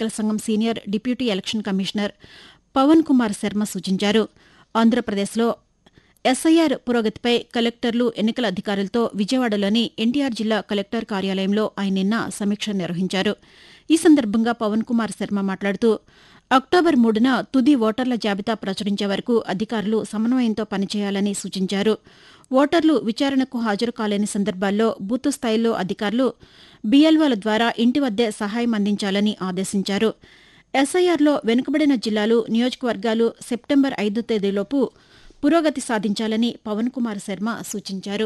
ఎన్నికల సంఘం senior deputy election commissioner Pawan Kumar Sharma సూచించారు. ఆంధ్రప్రదేశ్లో ఎస్ఐఆర్ పురోగతిపై కలెక్టర్లు, ఎన్నికల అధికారులతో విజయవాడలోని ఎన్టీఆర్ జిల్లా కలెక్టర్ కార్యాలయంలో ఆయన నిన్న సమీక్ష నిర్వహించారు. ఈ సందర్భంగా పవన్ కుమార్ శర్మ మాట్లాడుతూ అక్టోబర్ 3న తుది ఓటర్ల జాబితా ప్రచురించే వరకు అధికారులు సమన్వయంతో పనిచేయాలని సూచించారు. ఓటర్లు విచారణకు హాజరు కాలేని సందర్భాల్లో బూత్ స్థాయిలో అధికారులు బీఎల్ఓల ద్వారా ఇంటి వద్దే సహాయం అందించాలని ఆదేశించారు. ఎస్ఐఆర్లో వెనుకబడిన జిల్లాలు, నియోజకవర్గాలు సెప్టెంబర్ 5 తేదీలోపు పురోగతి సాధించాలని పవన్ కుమార్ శర్మ సూచించారు.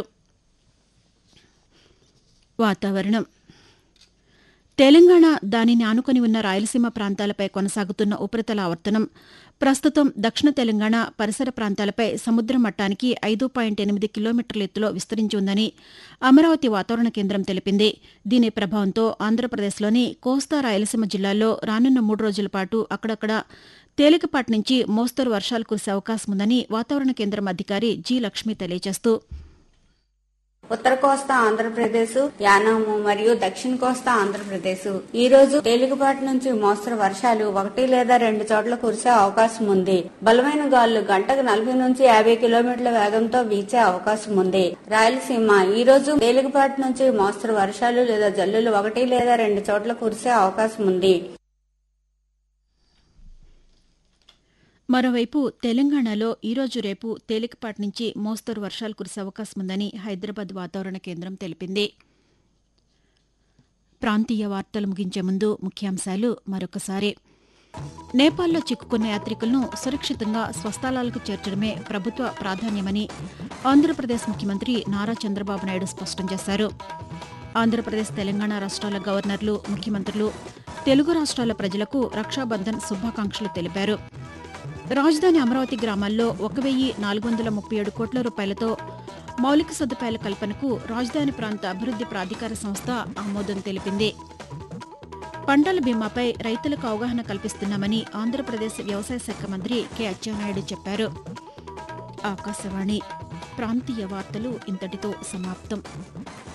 వాతావరణం. తెలంగాణ, దానిని ఆనుకుని ఉన్న రాయలసీమ ప్రాంతాలపై కొనసాగుతున్న ఉపరితల ఆవర్తనం ప్రస్తుతం దక్షిణ తెలంగాణ పరిసర ప్రాంతాలపై సముద్ర మట్టానికి 5.8 కిలోమీటర్ల ఎత్తులో విస్తరించి ఉందని అమరావతి వాతావరణ కేంద్రం తెలిపింది. దీని ప్రభావంతో ఆంధ్రప్రదేశ్లోని కోస్తా, రాయలసీమ జిల్లాల్లో రానున్న 3 రోజుల పాటు అక్కడక్కడ తేలికపాటి నుంచి మోస్తరు వర్షాలు కురిసే అవకాశం ఉందని వాతావరణ కేంద్రం అధికారి జి. లక్ష్మి తెలియజేస్తూ ఉత్తర కోస్తా ఆంధ్రప్రదేశ్, యానాము మరియు దక్షిణ కోస్తా ఆంధ్రప్రదేశ్ ఈ రోజు తేలికపాటి నుంచి మోస్తరు వర్షాలు 1 లేదా 2 చోట్ల కురిసే అవకాశం ఉంది. బలమైన గాలులు గంటకు 40 నుంచి 50 కిలోమీటర్ల వేగంతో వీచే అవకాశం ఉంది. రాయలసీమ ఈ రోజు తేలికపాటి నుంచి మోస్తరు వర్షాలు లేదా జల్లులు 1 లేదా 2 చోట్ల కురిసే అవకాశం ఉంది. మరోవైపు తెలంగాణలో ఈరోజు, రేపు తేలికపాటి నుంచి మోస్తరు వర్షాలు కురిసే అవకాశం ఉందని హైదరాబాద్ వాతావరణ కేంద్రం తెలిపింది. ప్రాంతీయ వార్తలు ముగించే ముందు ముఖ్యాంశాలు మరొకసారి. నేపాల్లో చిక్కుకున్న యాత్రికులను సురక్షితంగా స్వస్థలాలకు చేర్చడమే ప్రభుత్వ ప్రాధాన్యమని ఆంధ్రప్రదేశ్ ముఖ్యమంత్రి నారా చంద్రబాబు నాయుడు స్పష్టం చేశారు. ఆంధ్రప్రదేశ్, తెలంగాణ రాష్ట్రాల గవర్నర్లు, ముఖ్యమంత్రులు తెలుగు రాష్ట్రాల ప్రజలకు రక్షాబంధన్ శుభాకాంక్షలు తెలిపారు. రాజధాని అమరావతి గ్రామాల్లో 1,437 కోట్ల రూపాయలతో మౌలిక సదుపాయాల కల్పనకు రాజధాని ప్రాంత అభివృద్ది ప్రాధికార సంస్థ ఆమోదం తెలిపింది. పంటల బీమాపై రైతులకు అవగాహన కల్పిస్తున్నామని ఆంధ్రప్రదేశ్ వ్యవసాయ శాఖ మంత్రి కె. అచ్చెన్నాయుడు చెప్పారు. ఆకాశవాణి ప్రాంతీయ వార్తలు ఇంతటితో సమాప్తం.